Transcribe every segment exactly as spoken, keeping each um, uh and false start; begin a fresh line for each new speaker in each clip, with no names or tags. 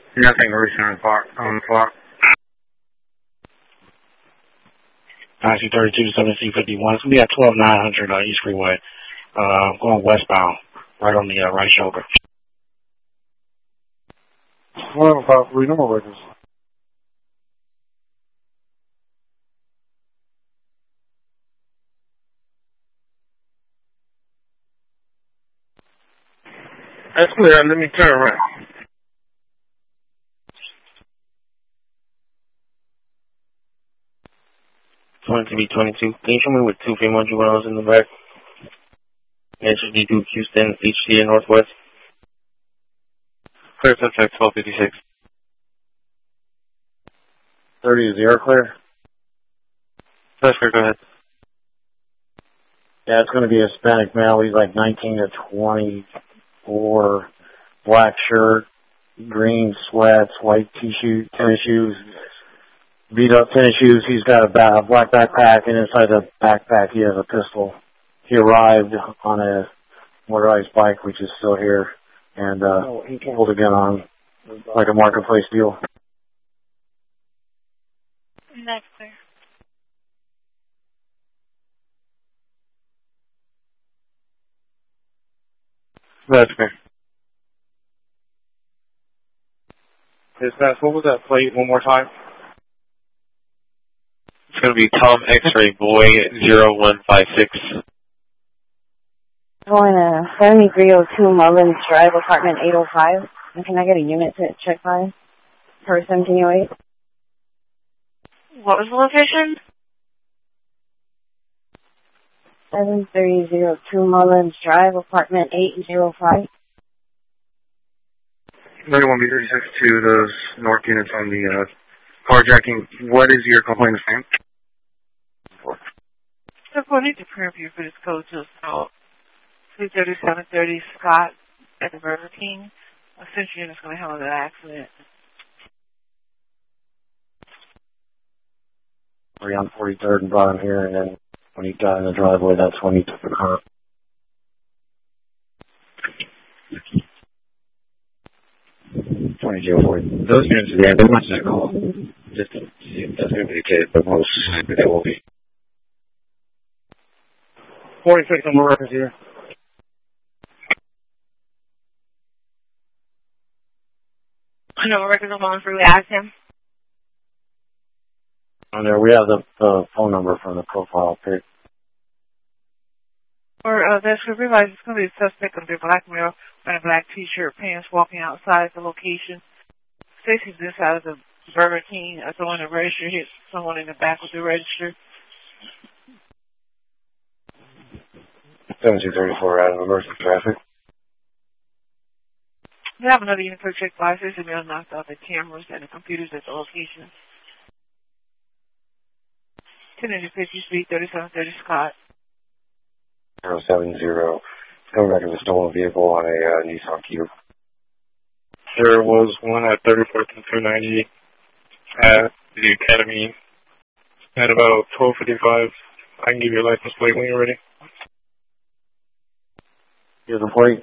Nothing recent on the clock. On the clock.
I C thirty-two, seven C fifty-one. It's going to be at twelve nine hundred uh, East Freeway. Uh, going westbound, right on the uh, right shoulder.
Well, about three number records.
That's clear. Let me turn around.
twenty-two B twenty-two. Can you show me with two female juveniles in the back? H D two Houston, H C in Northwest.
Clear suspect twelve fifty-six.
thirty is the air clear?
That's clear, go ahead.
Yeah, it's going to be a Hispanic male. He's like nineteen to twenty-four. Black shirt, green sweats, white t-shirt, tennis shoes, beat up tennis shoes. He's got a ba- black backpack, and inside the backpack he has a pistol. He arrived on a motorized bike, which is still here, and uh, oh, he pulled a gun on him like a marketplace deal.
That's clear.
That's clear. Dispatch, what was that plate one more time? It's going to be Tom X-Ray Boy zero one five six.
Going to seventy-three oh two Mullins Drive, apartment eight oh five. And can I get a unit to check by? Per seventeen oh eight.
What was the location?
seventy-three oh two Mullins Drive, apartment eight oh five.
ninety-one B thirty-six to those north units on the uh, carjacking. What is your complaint's name?
According to Prairie for this code to assault two thirty-seven thirty Scott at the Burger King. Essentially, it's going to handle that accident.
Three on forty-third and brought him here, and then when he got in the driveway, that's when he took the car. twenty-two oh four. Those units, yeah, they watch that call. Just to see if that's going to be the case, but most likely they will be.
forty-six number records here.
No records of on through. Ask him.
On there, we have the uh, phone number from the profile pic.
Or uh, that's we realize it's going to be a suspect under black male wearing a black t-shirt, pants, walking outside the location. Stacy's this side of the Burger King. Uh, someone in the register hit someone in the back with the register.
seventy-two thirty-four out of emergency traffic.
We have another unit for check license and they'll knock out the cameras and the computers at the location. ten fifty Street, thirty-seven thirty Scott.
zero seven zero. Coming back to the stolen vehicle on a uh, Nissan Cube.
There was one at thirty-fourth and two ninety at the Academy at about twelve fifty-five. I can give you a license plate when you're ready.
Here's the plate.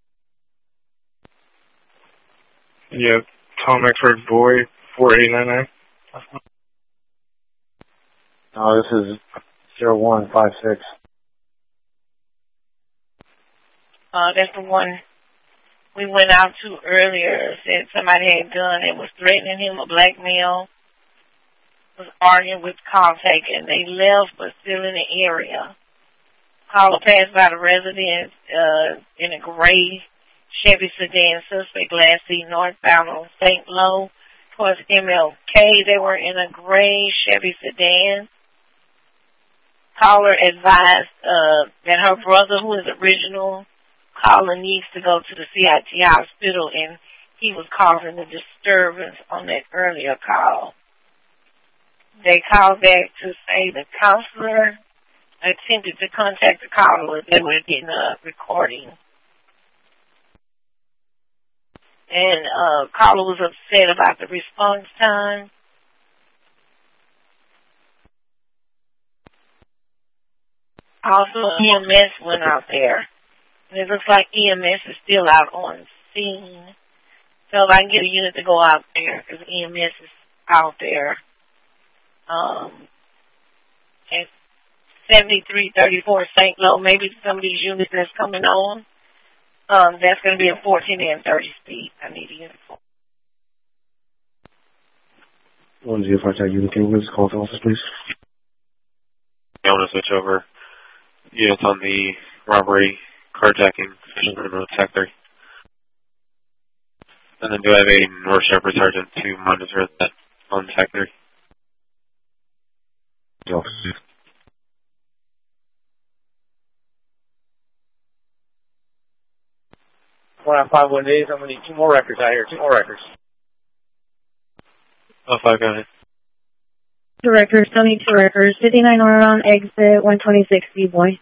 Yeah, Tom X-Ray Boy four eight nine nine.
No, this is zero one five six.
Uh, that's the one we went out to earlier. Said somebody had a gun and was threatening him, a black male. Was arguing with call taker. They left, but still in the area. Caller passed by the residence uh, in a gray Chevy sedan, suspect last seen northbound on Saint Lo towards M L K. They were in a gray Chevy sedan. Caller advised uh, that her brother, who is original caller, needs to go to the C I T hospital, and he was causing a disturbance on that earlier call. They called back to say the counselor attempted to contact the caller. They were getting a recording. And uh, caller was upset about the response time. Also, E M S went out there. And it looks like E M S is still out on scene. So if I can get a unit to go out there, because E M S is out there, um, at seventy-three thirty-four Saint Lo, maybe some of these units that's coming on, um, that's going to be a fourteen and thirty speed. I need a unit for.
one zero five seven unit, can you please call the office, please?
I want to switch over units on the robbery, carjacking, session on Tech three. And then do I have a North Shepherd Sergeant to monitor that on Tech three?
The office.
One on five one days, I'm going to need two more records out here, two more records.
Oh, five, go ahead.
Two records, still need two records. fifty-nine northbound, exit one twenty-six, B-Boy.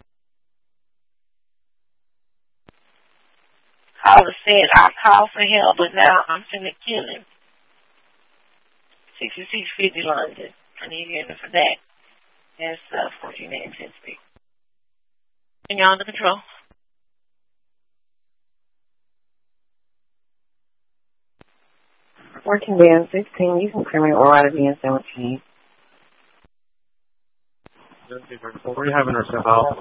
Caller said, I called for help, but now I'm finna kill him. sixty-six fifty London. I need a unit for that. That's uh, fourteen and ten speed. And you're under control.
fourteen and sixteen, you can clear me all out of being seventeen.
What are you having herself out?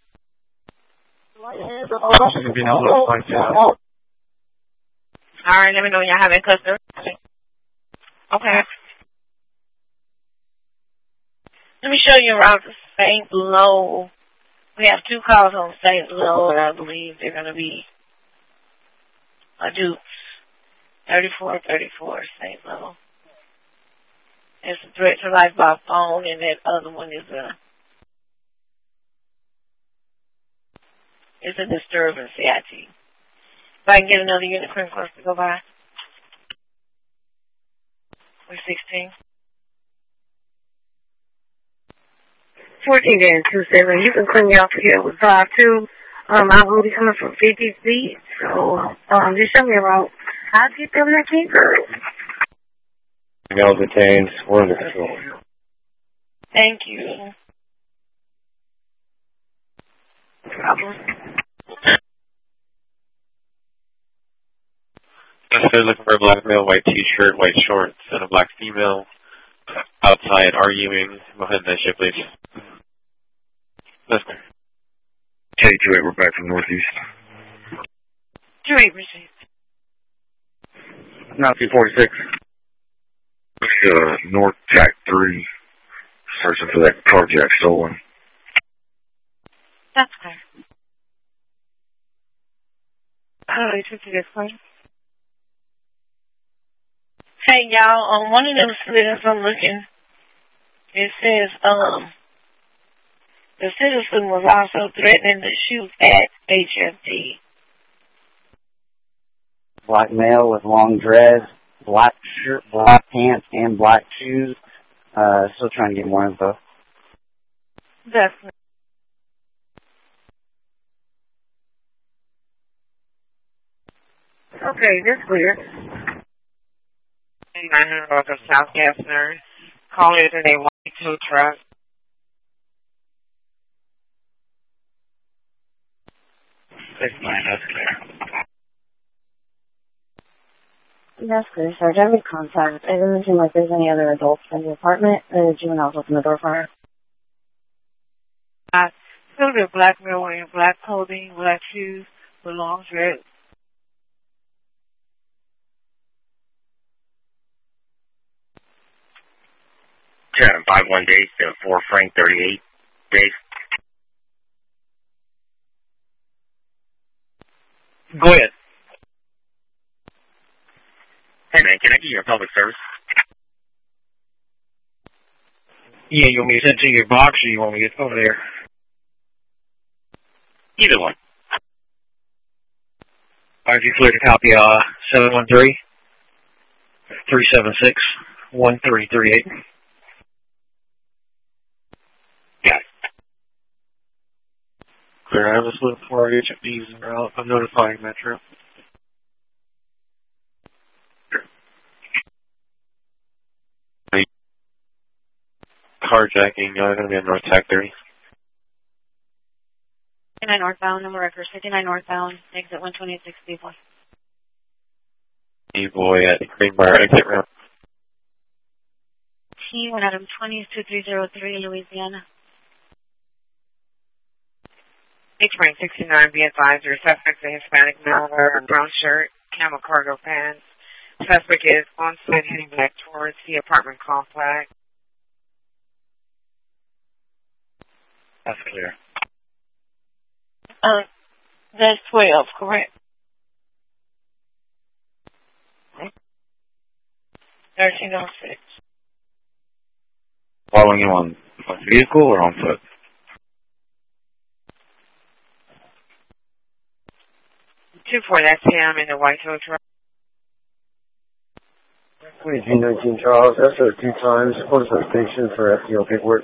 She's
going to be an outlook like that.
All right, let me know when y'all having customers. Okay. Let me show you around to Saint Lo. We have two calls on Saint Lo, and I believe they're going to be a Dukes. thirty-four thirty-four Saint Lo. It's a threat to life by phone, and that other one is a it's a disturbance, C I T. If I can get another unit cream close to go by. We're sixteen.
fourteen and two seven, you can clear me off here with five two. Um, I will be coming from fifty feet, so um, just show me around. I'll get them that keeper.
Male detained, we're under control.
Thank you.
Problem.
They're looking for a black male, white t-shirt, white shorts, and a black female outside arguing. Go ahead and that shit, please. Listen.
K two eight, we're back from Northeast.
two eight received.
Nazi forty-six.
It's uh, North Tac three, searching for that carjack stolen.
That's clear. How do I took to this question? Hey, y'all, on one of them slips I'm looking, it says, um, the citizen was also threatening to shoot at H F T.
Black male with long dreads, black shirt, black pants, and black shoes. Uh, still trying to get more info.
Definitely.
Okay, this clear.
nine hundred north of South Gaffner. Call it in a white tow truck.
Six nine, that's clear.
That's clear, Sarge. I have contact. It doesn't seem like there's any other adults in the apartment. The juveniles open the door for her.
Uh, still the black male wearing black clothing, black shoes, with long dreads.
seven five one days to four Frank thirty-eight days. Go ahead. Hey man, can I get your public service?
Yeah, you want me to send it to your box or you want me to get over there?
Either one.
Alright, if you clear to copy, uh, seven one three, three seven six, one three three eight.
Got it.
Clear, I have a slip for H F Ds and route. I'm notifying Metro. Carjacking, uh, going to be on North Tac three.
fifty-nine northbound, number records, fifty-nine northbound, exit one twenty-six, B one.
E-boy at Greenbrier exit ramp.
T one Adam twenty two three zero three, Louisiana.
H-Train sixty-nine, be advised, your suspect is a Hispanic male wearing a brown shirt, camel cargo pants. Suspect is on foot heading back towards the apartment complex.
That's clear.
Uh, that's twelve, correct? thirteen oh six.
Following him on, on vehicle or on foot?
two four, that's him in the white tow truck.
twenty-two nineteen Charles, that's a two times. What's the station for F T O paperwork?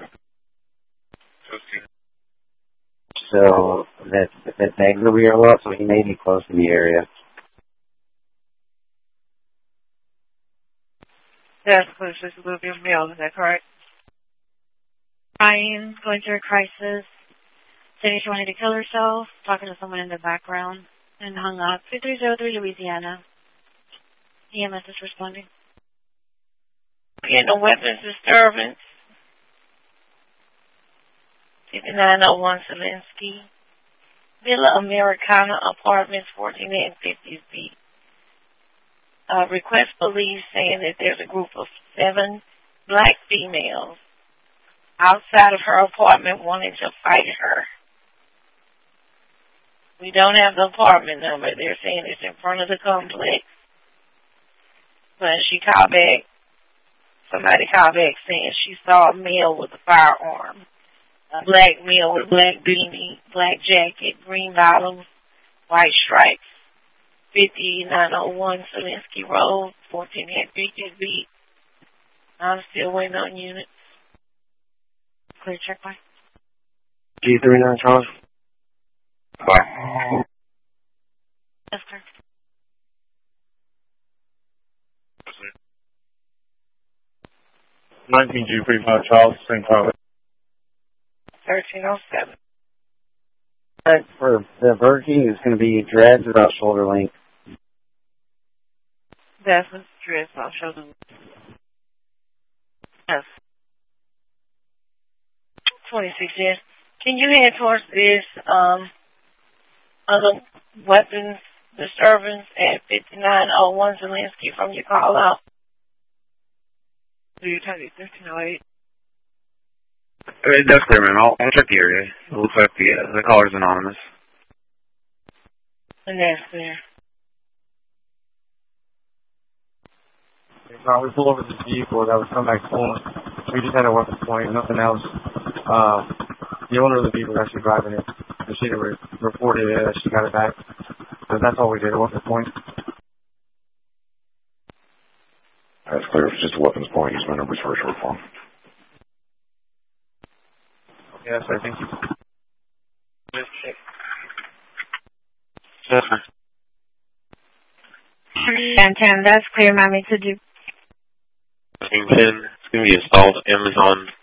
So that that Magna we are a lot, so he may be close to the area.
That's close to the Louisville Mill, is that correct?
Ryan going through a crisis. Said she wanted to kill herself, talking to someone in the background, and hung up. two three zero three, Louisiana. E M S is responding.
Getting a weapons disturbance. fifty-nine oh one Zelensky. Villa Americana Apartments, fourteen and fifty feet. Uh, request police saying that there's a group of seven black females outside of her apartment wanting to fight her. We don't have the apartment number. They're saying it's in front of the complex. But she called back, somebody called back saying she saw a male with a firearm. A black male with black beanie, black jacket, green bottoms, white stripes. fifty-nine oh one Zelensky Road, fourteen and fifty feet. I'm still waiting on units.
Clear check by.
G thirty-nine Charles. Bye.
Yes, sir.
nineteen G thirty-five Charles, same pilot.
thirteen oh seven.
For the Berkey, it's going to be dreads about shoulder length.
That's what's dress. I'll show them. Yes. twenty-six years. Can you head towards this um other weapons disturbance at fifty-nine oh one Zelensky from your call out?
Do you tell me thirteen oh eight?
It does clear, man. I'll, I'll check the area. It looks like the, uh, the caller's anonymous.
And that's clear.
Uh, we pulled over this vehicle that was come back home. We just had a weapons point, nothing else. Uh, the owner of the vehicle was actually driving it. And she re- reported it as she got it back. So that's all we did, a weapons point.
That's clear. It's just a weapons point. Use my numbers for a short form.
Yes, sir. Thank you.
Yes, sir.
ten ten, that's clear, mommy, to do.
ten, it's going to be installed Amazon